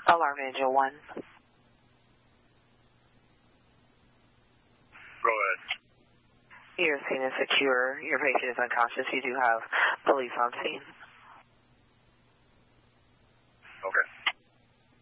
Alarm Angel 1. Go ahead. Your scene is secure. Your patient is unconscious. You do have police on scene.